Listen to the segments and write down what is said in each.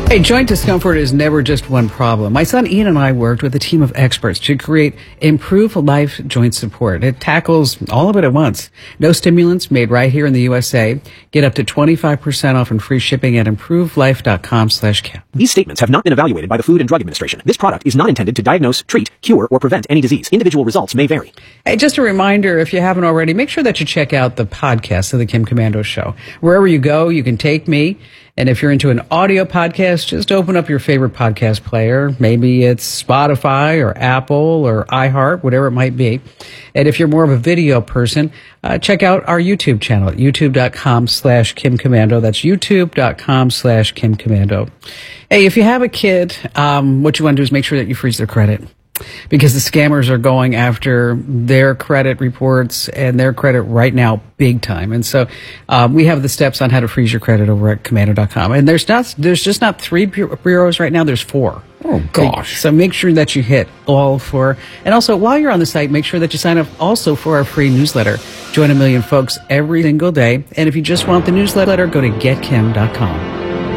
Hey, joint discomfort is never just one problem. My son Ian and I worked with a team of experts to create Improve Life Joint Support. It tackles all of it at once. No stimulants, made right here in the USA. Get up to 25% off and free shipping at improvelife.com/Kim. These statements have not been evaluated by the Food and Drug Administration. This product is not intended to diagnose, treat, cure, or prevent any disease. Individual results may vary. Hey, just a reminder, if you haven't already, make sure that you check out the podcast of the Kim Komando Show. Wherever you go, you can take me. And if you're into an audio podcast, just open up your favorite podcast player. Maybe it's Spotify or Apple or iHeart, whatever it might be. And if you're more of a video person, check out our YouTube channel at youtube.com/Kim Komando. That's youtube.com/Kim Komando. Hey, if you have a kid, what you want to do is make sure that you freeze their credit, because the scammers are going after their credit reports and their credit right now big time. And so we have the steps on how to freeze your credit over at Komando.com. And there's just not 3 bureaus right now, there's 4. Oh, gosh. So make sure that you hit all 4. And also, while you're on the site, make sure that you sign up also for our free newsletter. Join a million folks every single day. And if you just want the newsletter, go to getkim.com.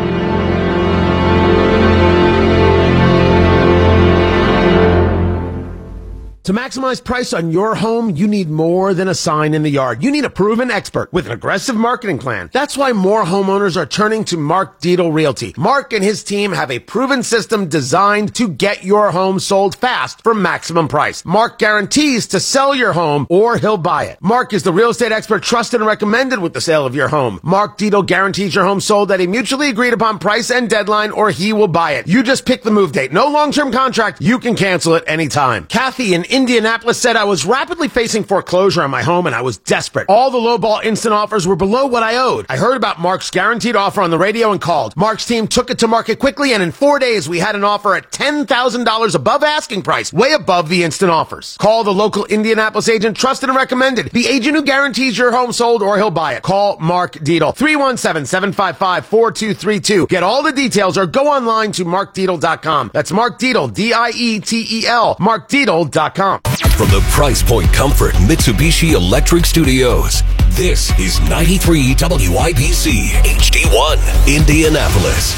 To maximize price on your home, you need more than a sign in the yard. You need a proven expert with an aggressive marketing plan. That's why more homeowners are turning to Mark Dietel Realty. Mark and his team have a proven system designed to get your home sold fast for maximum price. Mark guarantees to sell your home or he'll buy it. Mark is the real estate expert trusted and recommended with the sale of your home. Mark Dietel guarantees your home sold at a mutually agreed upon price and deadline, or he will buy it. You just pick the move date. No long-term contract. You can cancel it anytime. Kathy in Indianapolis said, I was rapidly facing foreclosure on my home and I was desperate. All the lowball instant offers were below what I owed. I heard about Mark's guaranteed offer on the radio and called. Mark's team took it to market quickly, and in 4 days we had an offer at $10,000 above asking price, way above the instant offers. Call the local Indianapolis agent, trusted and recommended. The agent who guarantees your home sold or he'll buy it. Call Mark Dietel, 317-755-4232. Get all the details or go online to markdietel.com. That's Mark Dietel, Dietel, markdietel.com. From the Price Point Comfort Mitsubishi Electric Studios, this is 93 WIBC HD1, Indianapolis.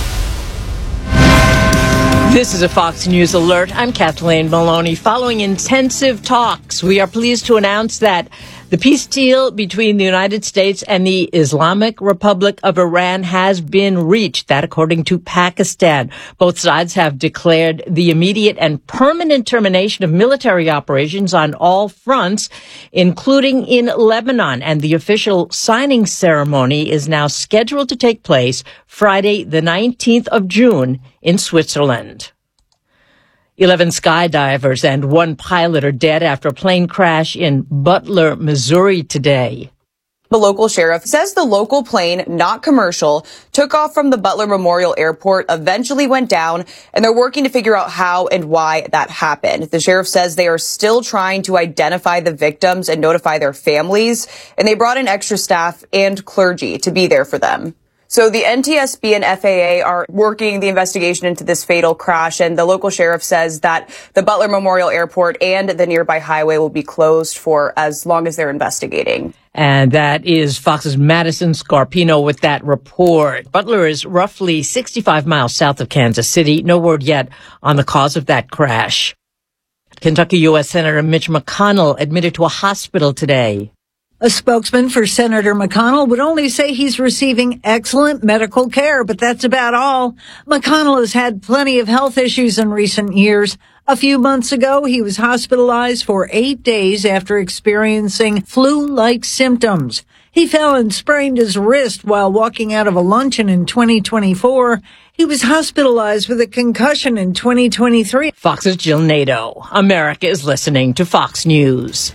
This is a Fox News alert. I'm Kathleen Maloney. Following intensive talks, we are pleased to announce that the peace deal between the United States and the Islamic Republic of Iran has been reached. That, according to Pakistan. Both sides have declared the immediate and permanent termination of military operations on all fronts, including in Lebanon. And the official signing ceremony is now scheduled to take place Friday, the 19th of June in Switzerland. 11 skydivers and 1 pilot are dead after a plane crash in Butler, Missouri today. The local sheriff says the local plane, not commercial, took off from the Butler Memorial Airport, eventually went down, and they're working to figure out how and why that happened. The sheriff says they are still trying to identify the victims and notify their families, and they brought in extra staff and clergy to be there for them. So the NTSB and FAA are working the investigation into this fatal crash, and the local sheriff says that the Butler Memorial Airport and the nearby highway will be closed for as long as they're investigating. And that is Fox's Madison Scarpino with that report. Butler is roughly 65 miles south of Kansas City. No word yet on the cause of that crash. Kentucky U.S. Senator Mitch McConnell admitted to a hospital today. A spokesman for Senator McConnell would only say he's receiving excellent medical care, but that's about all. McConnell has had plenty of health issues in recent years. A few months ago, he was hospitalized for 8 days after experiencing flu-like symptoms. He fell and sprained his wrist while walking out of a luncheon in 2024. He was hospitalized with a concussion in 2023. Fox's Jill Nato. America is listening to Fox News.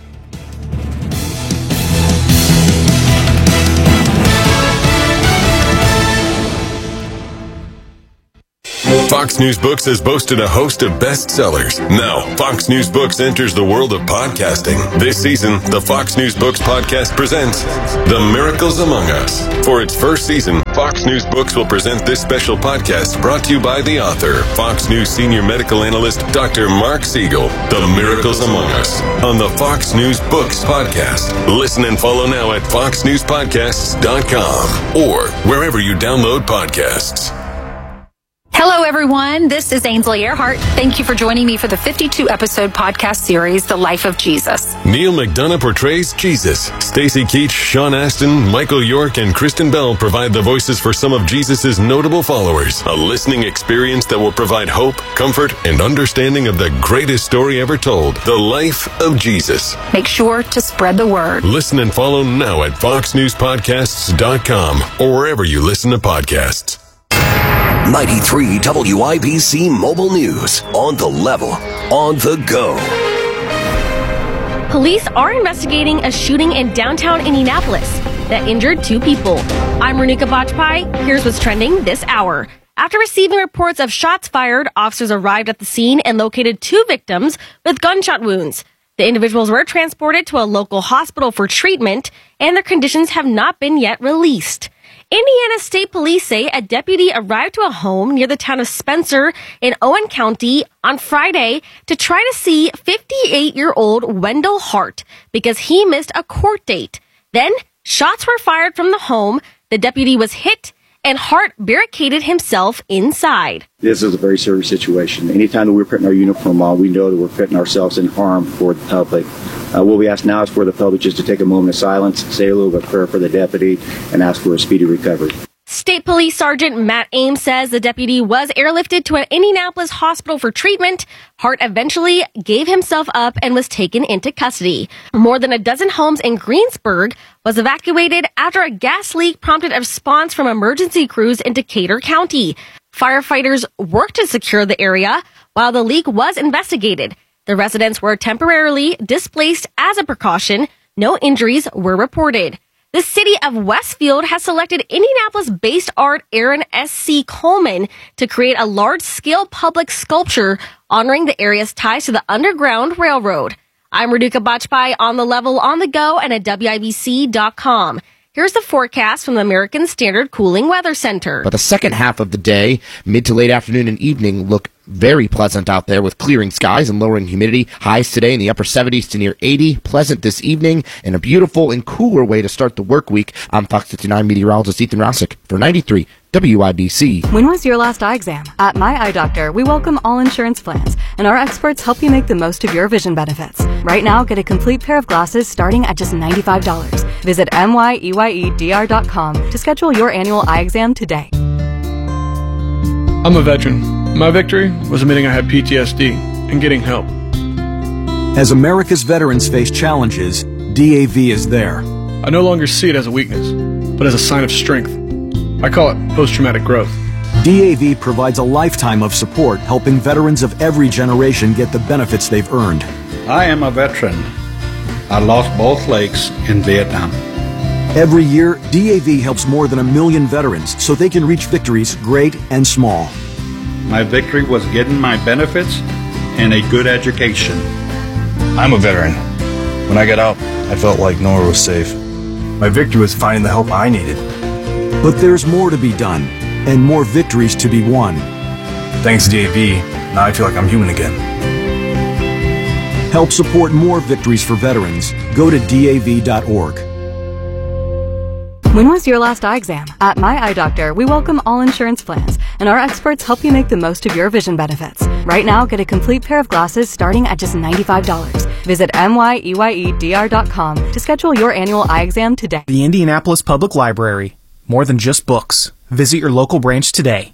Fox News Books has boasted a host of bestsellers. Now, Fox News Books enters the world of podcasting. This season, the Fox News Books podcast presents The Miracles Among Us. For its first season, Fox News Books will present this special podcast brought to you by the author, Fox News senior medical analyst, Dr. Mark Siegel. The Miracles Among Us on the Fox News Books podcast. Listen and follow now at foxnewspodcasts.com or wherever you download podcasts. Hello, everyone. This is Ainsley Earhart. Thank you for joining me for the 52-episode podcast series, The Life of Jesus. Neil McDonough portrays Jesus. Stacey Keach, Sean Astin, Michael York, and Kristen Bell provide the voices for some of Jesus' notable followers. A listening experience that will provide hope, comfort, and understanding of the greatest story ever told, The Life of Jesus. Make sure to spread the word. Listen and follow now at foxnewspodcasts.com or wherever you listen to podcasts. 93 WIBC Mobile News. On the level. On the go. Police are investigating a shooting in downtown Indianapolis that injured 2 people. I'm Renuka Bajpai. Here's what's trending this hour. After receiving reports of shots fired, officers arrived at the scene and located 2 victims with gunshot wounds. The individuals were transported to a local hospital for treatment, and their conditions have not been yet released. Indiana State Police say a deputy arrived to a home near the town of Spencer in Owen County on Friday to try to see 58-year-old Wendell Hart because he missed a court date. Then shots were fired from the home, the deputy was hit, and Hart barricaded himself inside. This is a very serious situation. Anytime that we're putting our uniform on, we know that we're putting ourselves in harm for the public. What we ask now is for the public just to take a moment of silence, say a little bit of prayer for the deputy, and ask for a speedy recovery. State Police Sergeant Matt Ames says the deputy was airlifted to an Indianapolis hospital for treatment. Hart eventually gave himself up and was taken into custody. More than a dozen homes in Greensburg was evacuated after a gas leak prompted a response from emergency crews in Decatur County. Firefighters worked to secure the area while the leak was investigated. The residents were temporarily displaced as a precaution. No injuries were reported. The city of Westfield has selected Indianapolis-based art Aaron S.C. Coleman to create a large-scale public sculpture honoring the area's ties to the Underground Railroad. I'm Renuka Bajpai, on the level, on the go, and at WIBC.com. Here's the forecast from the American Standard Cooling Weather Center. But the second half of the day, mid to late afternoon and evening, look very pleasant out there with clearing skies and lowering humidity. Highs today in the upper 70s to near 80. Pleasant this evening and a beautiful and cooler way to start the work week. I'm Fox 59 meteorologist Ethan Rosick for 93 WIBC. When was your last eye exam? At My Eye Doctor, we welcome all insurance plans, and our experts help you make the most of your vision benefits. Right now, get a complete pair of glasses starting at just $95. Visit MYEYEDR.com to schedule your annual eye exam today. I'm a veteran. My victory was admitting I had PTSD and getting help. As America's veterans face challenges, DAV is there. I no longer see it as a weakness, but as a sign of strength. I call it post-traumatic growth. DAV provides a lifetime of support, helping veterans of every generation get the benefits they've earned. I am a veteran. I lost both legs in Vietnam. Every year, DAV helps more than 1 million veterans so they can reach victories great and small. My victory was getting my benefits and a good education. I'm a veteran. When I got out, I felt like nowhere was safe. My victory was finding the help I needed. But there's more to be done, and more victories to be won. Thanks to DAV, now I feel like I'm human again. Help support more victories for veterans. Go to DAV.org. When was your last eye exam? At My Eye Doctor, we welcome all insurance plans, and our experts help you make the most of your vision benefits. Right now, get a complete pair of glasses starting at just $95. Visit MYEYEDR.com to schedule your annual eye exam today. The Indianapolis Public Library. More than just books. Visit your local branch today.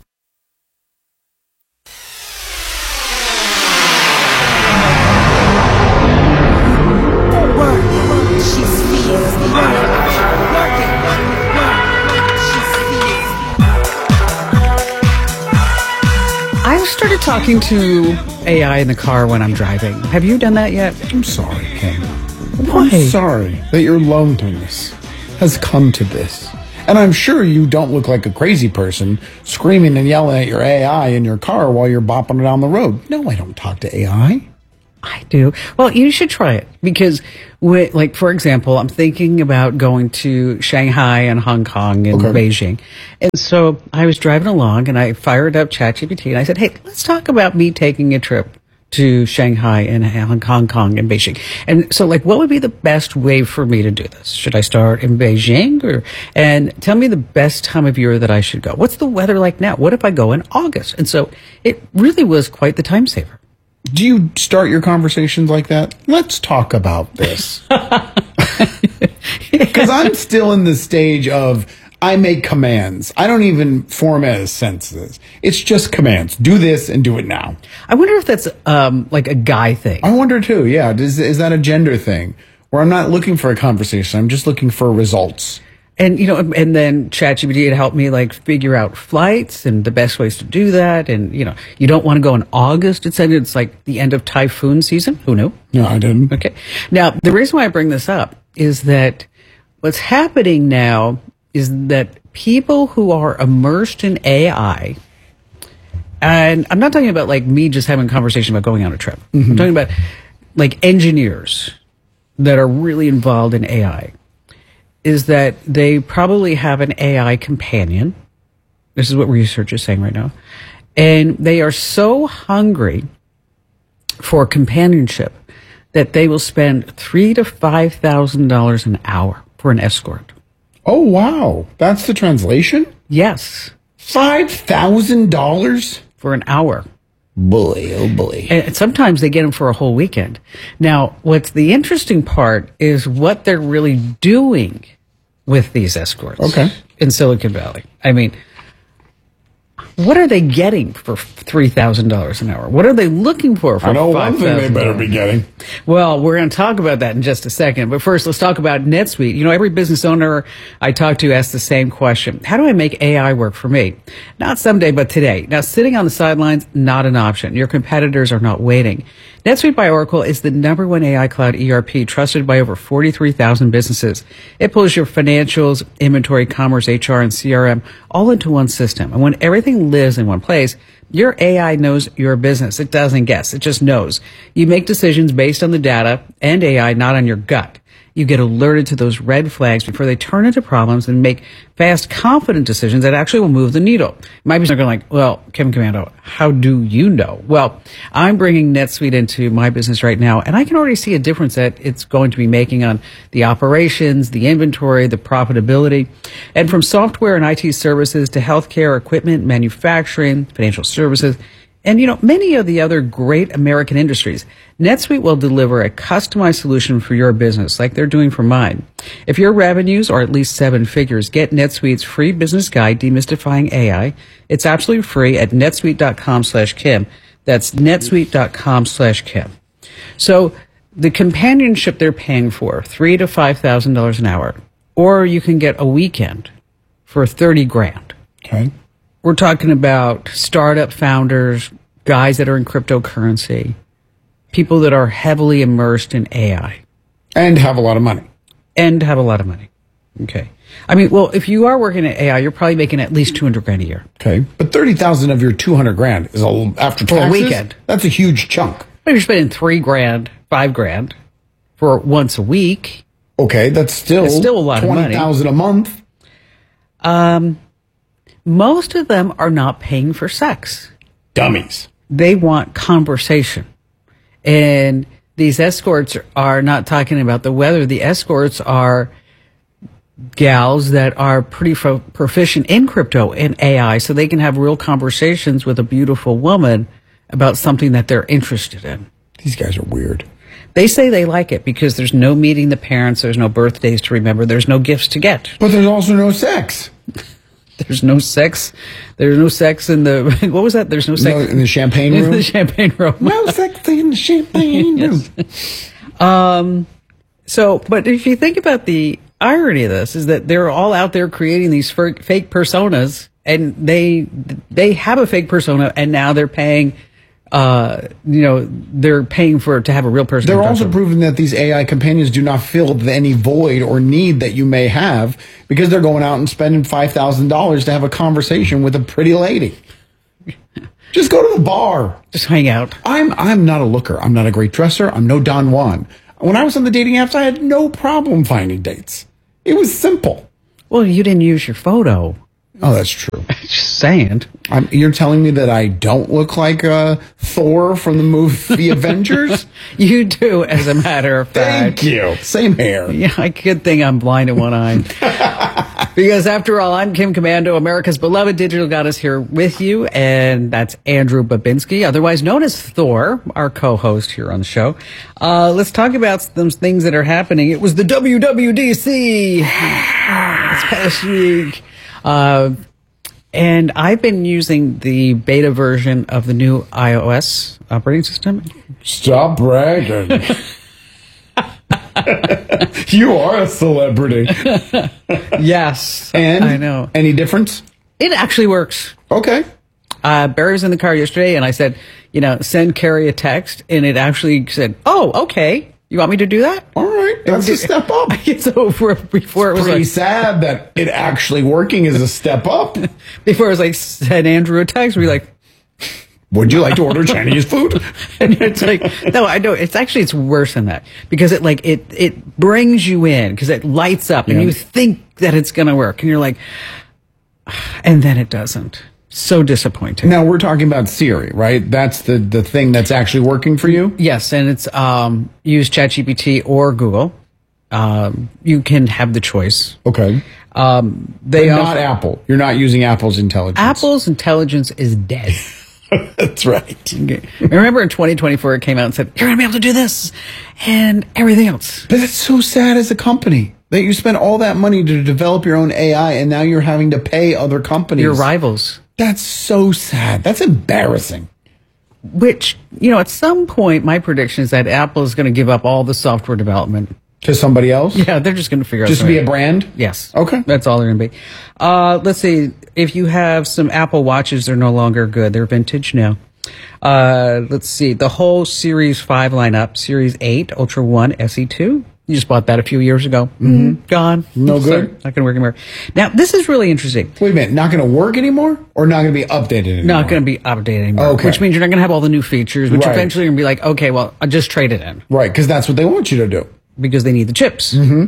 I've started talking to AI in the car when I'm driving. Have you done that yet? I'm sorry, Kim. Why? I'm sorry that your loneliness has come to this. And I'm sure you don't look like a crazy person screaming and yelling at your AI in your car while you're bopping down the road. No, I don't talk to AI. I do. Well, you should try it because, like, for example, I'm thinking about going to Shanghai and Hong Kong and Beijing. And so I was driving along and I fired up ChatGPT and I said, hey, let's talk about me taking a trip to Shanghai and Hong Kong and Beijing. And so, like, what would be the best way for me to do this? Should I start in Beijing? And tell me the best time of year that I should go. What's the weather like now? What if I go in August? And so it really was quite the time saver. Do you start your conversations like that? Let's talk about this. Because I'm still in the stage of I make commands. I don't even format sentences. It's just commands. Do this and do it now. I wonder if that's like a guy thing. I wonder too, yeah. Is that a gender thing? Where I'm not looking for a conversation. I'm just looking for results. And, you know, and then ChatGPT had helped me like figure out flights and the best ways to do that. And, you know, you don't want to go in August. It said it's like the end of typhoon season. Who knew? No, I didn't. Okay. Now, the reason why I bring this up is that what's happening now is that people who are immersed in AI, and I'm not talking about like me just having a conversation about going on a trip. Mm-hmm. I'm talking about like engineers that are really involved in AI, is that they probably have an AI companion. This is what research is saying right now. And they are so hungry for companionship that they will spend $3,000 to $5,000 an hour for an escort. Oh, wow. That's the translation? Yes. $5,000? For an hour. Boy, oh boy. And sometimes they get them for a whole weekend. Now, what's the interesting part is what they're really doing with these escorts in Silicon Valley. I mean, what are they getting for $3,000 an hour? What are they looking for I know one thing they $5,000? better be getting. Well, we're going to talk about that in just a second. But first, let's talk about NetSuite. You know, every business owner I talk to asks the same question. How do I make AI work for me? Not someday, but today. Now, sitting on the sidelines, not an option. Your competitors are not waiting. NetSuite by Oracle is the #1 AI cloud ERP trusted by over 43,000 businesses. It pulls your financials, inventory, commerce, HR, and CRM all into one system. And when everything lives in one place, your AI knows your business. It doesn't guess. It just knows. You make decisions based on the data and AI, not on your gut. You get alerted to those red flags before they turn into problems and make fast, confident decisions that actually will move the needle. You might be going like, well, Kim Komando, how do you know? Well, I'm bringing NetSuite into my business right now, and I can already see a difference that it's going to be making on the operations, the inventory, the profitability. And from software and IT services to healthcare, equipment, manufacturing, financial services, and, you know, many of the other great American industries, NetSuite will deliver a customized solution for your business like they're doing for mine. If your revenues are at least 7 figures, get NetSuite's free business guide, Demystifying AI. It's absolutely free at netsuite.com/Kim. That's netsuite.com/Kim. So the companionship they're paying for, $3,000 to $5,000 an hour, or you can get a weekend for $30,000. Okay. We're talking about startup founders, guys that are in cryptocurrency, people that are heavily immersed in AI. And have a lot of money. Okay. I mean, well, if you are working at AI, you're probably making at least $200,000 a year. Okay. But 30,000 of your $200,000 is after taxes. For a weekend. That's a huge chunk. But you're spending $3,000, $5,000 for once a week. Okay. That's still a lot of money. $20,000 a month. Most of them are not paying for sex. Dummies. They want conversation. And these escorts are not talking about the weather. The escorts are gals that are pretty proficient in crypto and AI, so they can have real conversations with a beautiful woman about something that they're interested in. These guys are weird. They say they like it because there's no meeting the parents, there's no birthdays to remember, there's no gifts to get. But there's also no sex. There's no sex. There's no sex in the, what was that? There's no sex in the champagne room? In the champagne room. No sex in the champagne room. So, but if you think about the irony of this, is that they're all out there creating these fake personas, and they have a fake persona, and now they're paying, they're paying to have a real person. They're also proving that these AI companions do not fill any void or need that you may have, because they're going out and spending $5,000 to have a conversation with a pretty lady. Just go to the bar. Just hang out. I'm not a looker. I'm not a great dresser. I'm no Don Juan. When I was on the dating apps, I had no problem finding dates. It was simple. Well, you didn't use your photo. Oh, that's true. Just saying. You're telling me that I don't look like Thor from the movie Avengers? You do, as a matter of fact. Thank you. Same hair. Yeah, good thing I'm blind in one eye. Because after all, I'm Kim Komando, America's beloved digital goddess, here with you, and that's Andrew Babinski, otherwise known as Thor, our co-host here on the show. Let's talk about some things that are happening. It was the WWDC this past week. And I've been using the beta version of the new iOS operating system. Stop bragging. You are a celebrity. Yes. And I know. Any difference? It actually works. Okay. Barry was in the car yesterday, and I said, send Carrie a text, and it actually said, "Oh, okay. You want me to do that?" All right. That's a step up. So before it was pretty like, sad that it actually working is a step up. Before it was like, send Andrew a text, we like, would you like to order Chinese food? And it's like, no, I know. It's worse than that, because it brings you in, because it lights up and you think that it's going to work, and you're like, and then it doesn't. So disappointing. Now we're talking about Siri, right? That's the thing that's actually working for you? Yes. And it's, use ChatGPT or Google. You can have the choice. Okay. They are not Apple. You're not using Apple's intelligence. Apple's intelligence is dead. That's right. Okay. Remember in 2024, it came out and said, you're going to be able to do this and everything else. But that's so sad as a company that you spend all that money to develop your own AI, and now you're having to pay other companies. Your rivals. That's so sad. That's embarrassing. Which, at some point, my prediction is that Apple is going to give up all the software development. To somebody else? Yeah, they're just going to figure out. Just to be a brand? Yes. Okay. That's all they're going to be. Let's see. If you have some Apple Watches, they're no longer good. They're vintage now. Let's see. The whole Series 5 lineup, Series 8, Ultra 1, SE2. You just bought that a few years ago. Mm-hmm. Gone. No good. Not going to work anymore. Now, this is really interesting. Wait a minute. Not going to work anymore? Or not going to be updated anymore? Not going to be updated anymore. Okay. Which means you're not going to have all the new features, which eventually you're going to be like, okay, well, I'll just trade it in. Right, because that's what they want you to do. Because they need the chips.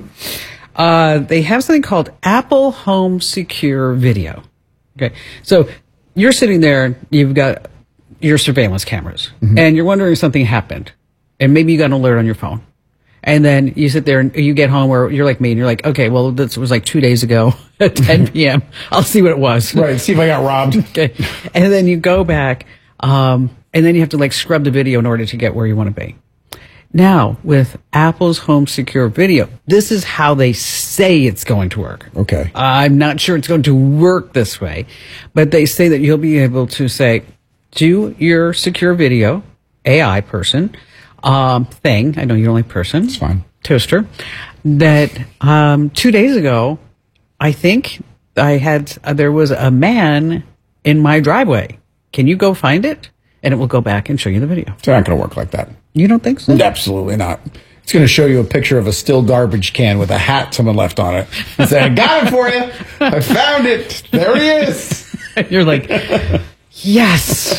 Mm-hmm. They have something called Apple Home Secure Video. Okay. So you're sitting there, you've got your surveillance cameras, and you're wondering if something happened. And maybe you got an alert on your phone. And then you sit there and you get home, or you're like me and you're like, okay, well, this was like 2 days ago at 10 p.m. I'll see what it was. Right. See if I got robbed. Okay. And then you go back, and then you have to like scrub the video in order to get where you want to be. Now, with Apple's Home Secure Video, this is how they say it's going to work. Okay. I'm not sure it's going to work this way, but they say that you'll be able to say, do your secure video, AI person, thing. I know you're only person. It's fine. Toaster. That 2 days ago, I think there was a man in my driveway. Can you go find it? And it will go back and show you the video. It's not going to work like that. You don't think so? Absolutely not. It's going to show you a picture of a still garbage can with a hat someone left on it and say, I got it for you. I found it. There he is. You're like, yes.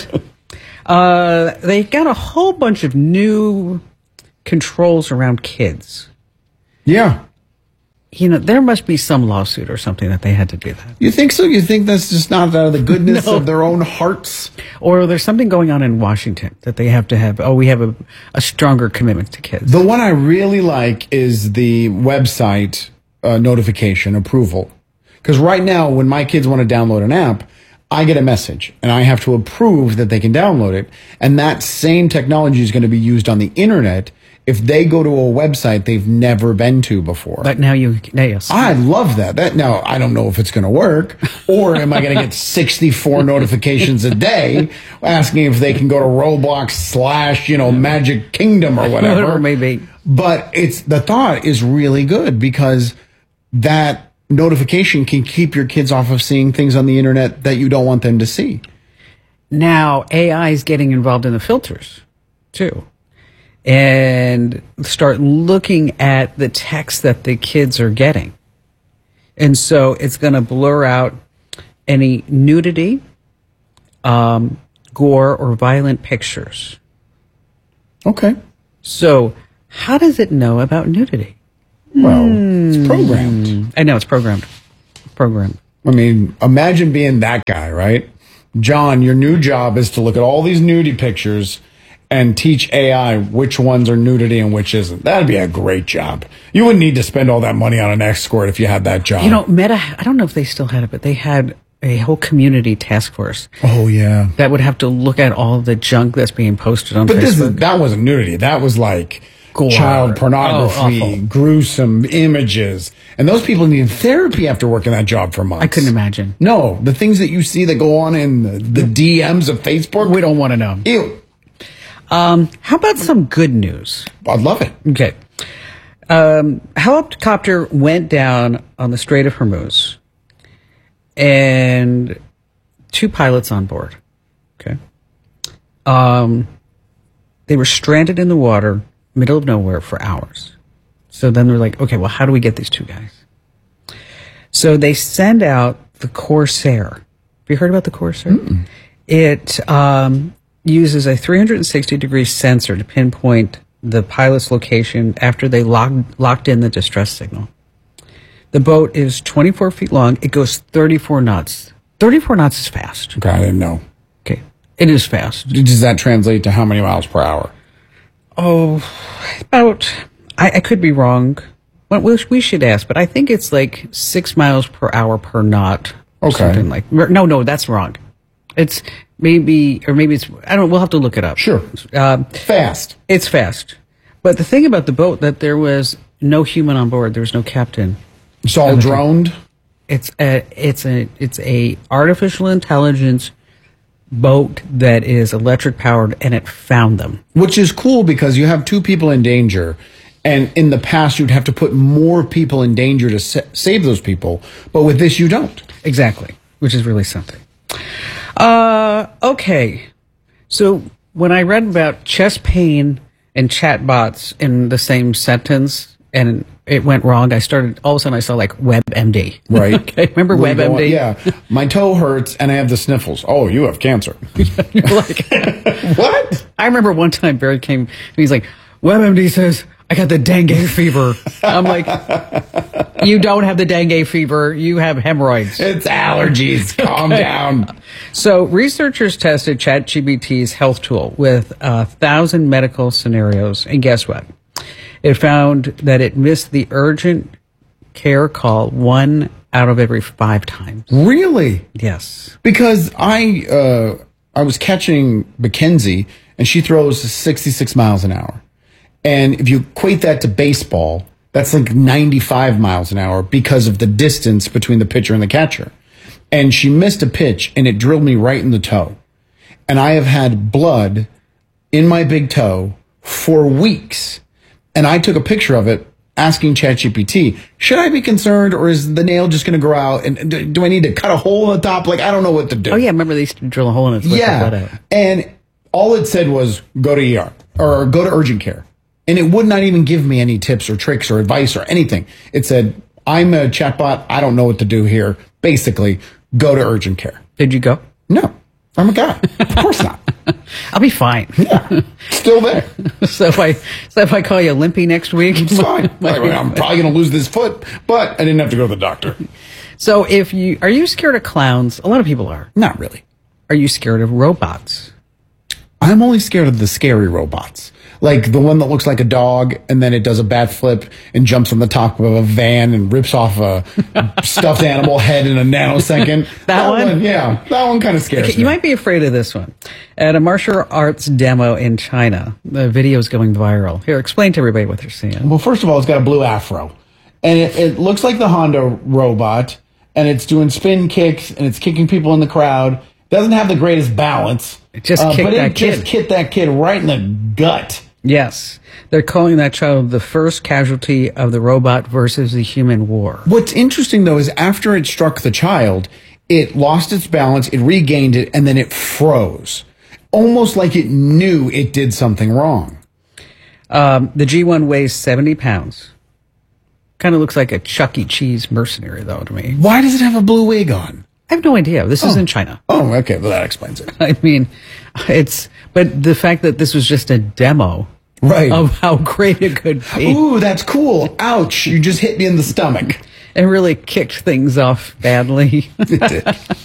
They got a whole bunch of new controls around kids. Yeah. There must be some lawsuit or something that they had to do that. You think so? You think that's just not out of the goodness of their own hearts? Or there's something going on in Washington that they have to have, we have a stronger commitment to kids. The one I really like is the website notification approval. Because right now, when my kids want to download an app, I get a message, and I have to approve that they can download it. And that same technology is going to be used on the internet if they go to a website they've never been to before. But now yes. I love that. Now, I don't know if it's going to work, or am I going to get 64 notifications a day asking if they can go to Roblox / Magic Kingdom or whatever. Whatever it may be. But the thought is really good, because that notification can keep your kids off of seeing things on the internet that you don't want them to see. Now, AI is getting involved in the filters, too. And start looking at the text that the kids are getting. And so it's going to blur out any nudity, gore, or violent pictures. Okay. So how does it know about nudity? Well, it's programmed. I know it's programmed. I mean, imagine being that guy, right? John, your new job is to look at all these nudie pictures and teach AI which ones are nudity and which isn't. That'd be a great job. You wouldn't need to spend all that money on an escort if you had that job. You know, Meta, I don't know if they still had it, but they had a whole community task force. Oh, yeah. That would have to look at all the junk that's being posted on Facebook. But that wasn't nudity. That was like Gore. child pornography, awful. gruesome images. And those people need therapy after working that job for months. I couldn't imagine. No, the things that you see that go on in the DMs of Facebook. We don't want to know. Ew. How about some good news? I'd love it. Okay. Helicopter went down on the Strait of Hormuz, and 2 pilots on board. Okay. They were stranded in the water, middle of nowhere, for hours. So then they're like, okay, well, how do we get these 2 guys? So they send out the Corsair. Have you heard about the Corsair? Mm-mm. It uses a 360-degree sensor to pinpoint the pilot's location after they locked in the distress signal. The boat is 24 feet long. It goes 34 knots. 34 knots is fast. Okay, I didn't know. Okay. It is fast. Does that translate to how many miles per hour? Oh, about, I could be wrong. Well, we should ask, but I think it's like 6 miles per hour per knot. Or Okay. something like, no, that's wrong. It's maybe it's, I don't know, we'll have to look it up. Sure. Fast. It's fast. But the thing about the boat, that there was no human on board. There was no captain. It's all droned? It's a artificial intelligence boat that is electric powered, and it found them. Which is cool because you have 2 people in danger, and in the past you'd have to put more people in danger to save those people, but with this you don't. Exactly, which is really something. Okay, so when I read about chest pain and chatbots in the same sentence, and it went wrong, all of a sudden I saw like WebMD. Right. Okay, remember WebMD? Yeah. My toe hurts and I have the sniffles. Oh, you have cancer. You're like, what? I remember one time Barrett came and he's like, WebMD says, I got the dengue fever. I'm like, you don't have the dengue fever. You have hemorrhoids. It's allergies. Calm down. So researchers tested ChatGPT's health tool with 1,000 medical scenarios. And guess what? It found that it missed the urgent care call 1 out of every 5 times. Really? Yes. Because I was catching Mackenzie and she throws 66 miles an hour. And if you equate that to baseball, that's like 95 miles an hour because of the distance between the pitcher and the catcher. And she missed a pitch and it drilled me right in the toe. And I have had blood in my big toe for weeks. And I took a picture of it asking ChatGPT, should I be concerned or is the nail just going to grow out? And do I need to cut a hole in the top? Like, I don't know what to do. Oh, yeah. Remember they used to drill a hole in it to let the blood out. And all it said was go to ER or go to urgent care. And it would not even give me any tips or tricks or advice or anything. It said, I'm a chatbot. I don't know what to do here. Basically, go to urgent care. Did you go? No. I'm a guy. Of course not. I'll be fine. Yeah. Still there. So if I call you limpy next week, it's fine. I'm probably going to lose this foot, but I didn't have to go to the doctor. So are you scared of clowns? A lot of people are. Not really. Are you scared of robots? I'm only scared of the scary robots. Like the one that looks like a dog and then it does a bat flip and jumps on the top of a van and rips off a stuffed animal head in a nanosecond. That one? Yeah. That one kind of scares me. You might be afraid of this one. At a martial arts demo in China, the video is going viral. Here, explain to everybody what they're seeing. Well, first of all, it's got a blue afro. And it looks like the Honda robot. And it's doing spin kicks and it's kicking people in the crowd. Doesn't have the greatest balance. It just kicked that kid. Just hit that kid right in the gut. Yes. They're calling that child the first casualty of the robot versus the human war. What's interesting, though, is after it struck the child, it lost its balance, it regained it, and then it froze. Almost like it knew it did something wrong. The G1 weighs 70 pounds. Kind of looks like a Chuck E. Cheese mercenary, though, to me. Why does it have a blue wig on? I have no idea. This is in China. Oh, okay. Well, that explains it. I mean, but the fact that this was just a demo right. of how great it could be. Ooh, that's cool. Ouch. You just hit me in the stomach. and really kicked things off badly. It did.